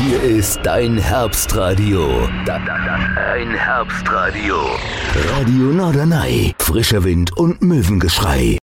Hier ist dein Herbstradio. Dein Herbstradio. Radio Norderney. Frischer Wind und Möwengeschrei.